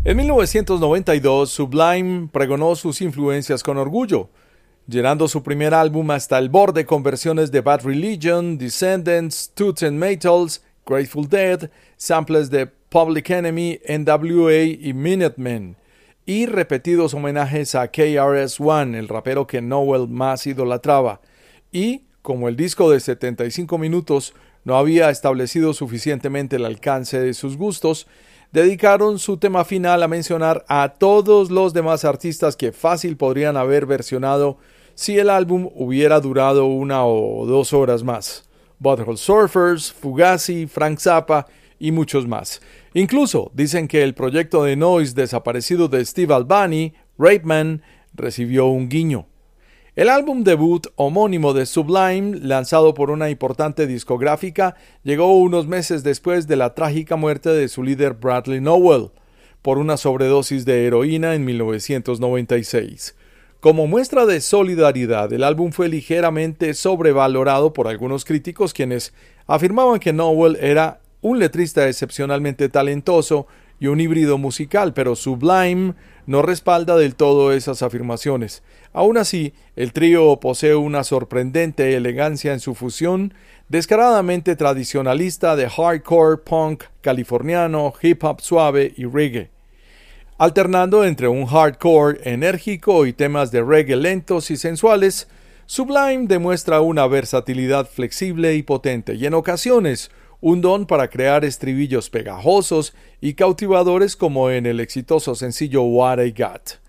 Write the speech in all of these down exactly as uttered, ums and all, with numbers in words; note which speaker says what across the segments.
Speaker 1: En mil novecientos noventa y dos, Sublime pregonó sus influencias con orgullo, llenando su primer álbum hasta el borde con versiones de Bad Religion, Descendants, Toots and Maytals, Grateful Dead, samples de Public Enemy, N W A y Minutemen, y repetidos homenajes a K R S One, el rapero que Noel más idolatraba. Y, como el disco de setenta y cinco minutos no había establecido suficientemente el alcance de sus gustos, dedicaron su tema final a mencionar a todos los demás artistas que fácil podrían haber versionado si el álbum hubiera durado una o dos horas más. Butthole Surfers, Fugazi, Frank Zappa y muchos más. Incluso dicen que el proyecto de noise desaparecido de Steve Albini, Rape Man, recibió un guiño. El álbum debut homónimo de Sublime, lanzado por una importante discográfica, llegó unos meses después de la trágica muerte de su líder Bradley Nowell por una sobredosis de heroína en mil novecientos noventa y seis. Como muestra de solidaridad, el álbum fue ligeramente sobrevalorado por algunos críticos quienes afirmaban que Nowell era un letrista excepcionalmente talentoso y un híbrido musical, pero Sublime no respalda del todo esas afirmaciones. Aún así, el trío posee una sorprendente elegancia en su fusión descaradamente tradicionalista de hardcore punk californiano, hip hop suave y reggae. Alternando entre un hardcore enérgico y temas de reggae lentos y sensuales, Sublime demuestra una versatilidad flexible y potente y en ocasiones un don para crear estribillos pegajosos y cautivadores como en el exitoso sencillo What I Got.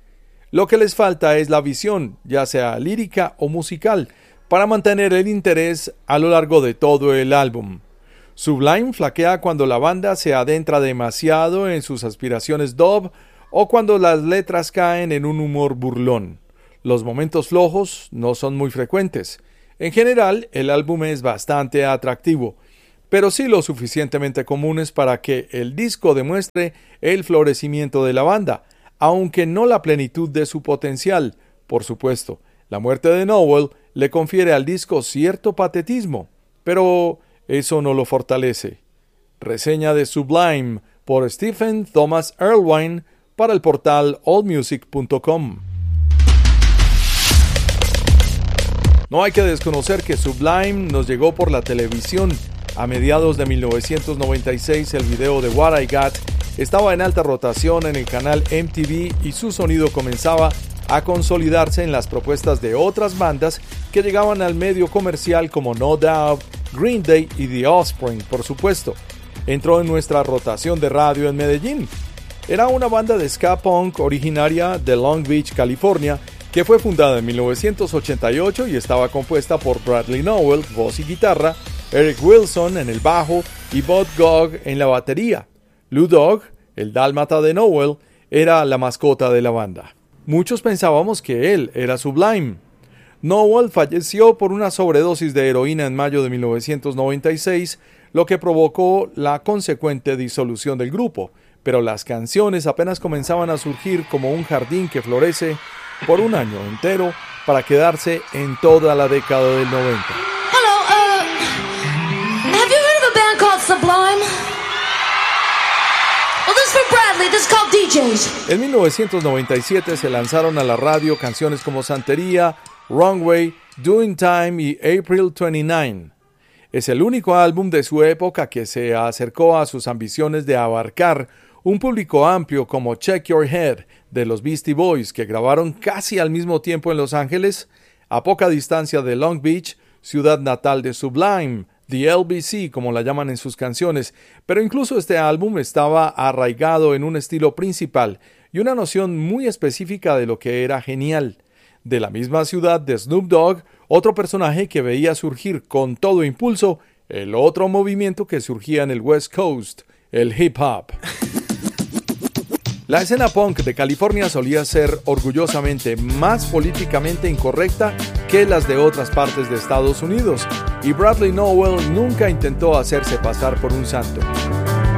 Speaker 1: Lo que les falta es la visión, ya sea lírica o musical, para mantener el interés a lo largo de todo el álbum. Sublime flaquea cuando la banda se adentra demasiado en sus aspiraciones dub o cuando las letras caen en un humor burlón. Los momentos flojos no son muy frecuentes. En general, el álbum es bastante atractivo, pero sí lo suficientemente comunes para que el disco demuestre el florecimiento de la banda, aunque no la plenitud de su potencial. Por supuesto, la muerte de Nowell le confiere al disco cierto patetismo, pero eso no lo fortalece. Reseña de Sublime por Stephen Thomas Erlewine para el portal all music punto com. No hay que desconocer que Sublime nos llegó por la televisión. A mediados de mil novecientos noventa y seis, el video de What I Got estaba en alta rotación en el canal M T V y su sonido comenzaba a consolidarse en las propuestas de otras bandas que llegaban al medio comercial como No Doubt, Green Day y The Offspring, por supuesto. Entró en nuestra rotación de radio en Medellín. Era una banda de ska punk originaria de Long Beach, California, que fue fundada en mil novecientos ochenta y ocho y estaba compuesta por Bradley Nowell, voz y guitarra, Eric Wilson en el bajo y Bud Gogg en la batería. Lou Dog, el dálmata de Nowell, era la mascota de la banda. Muchos pensábamos que él era Sublime. Nowell falleció por una sobredosis de heroína en mayo de mil novecientos noventa y seis, lo que provocó la consecuente disolución del grupo, pero las canciones apenas comenzaban a surgir como un jardín que florece por un año entero para quedarse en toda la década del noventa.
Speaker 2: Hello, uh, have you heard of a band called Sublime? Well, this is for Bradley, this is called D Js.
Speaker 1: En mil novecientos noventa y siete se lanzaron a la radio canciones como Santería, Wrong Way, Doing Time y April veintinueve. Es el único álbum de su época que se acercó a sus ambiciones de abarcar un público amplio como Check Your Head de los Beastie Boys, que grabaron casi al mismo tiempo en Los Ángeles, a poca distancia de Long Beach, ciudad natal de Sublime, The L B C como la llaman en sus canciones, pero incluso este álbum estaba arraigado en un estilo principal y una noción muy específica de lo que era genial. De la misma ciudad de Snoop Dogg, otro personaje que veía surgir con todo impulso el otro movimiento que surgía en el West Coast, el hip hop. La escena punk de California solía ser orgullosamente más políticamente incorrecta que las de otras partes de Estados Unidos, y Bradley Nowell nunca intentó hacerse pasar por un santo.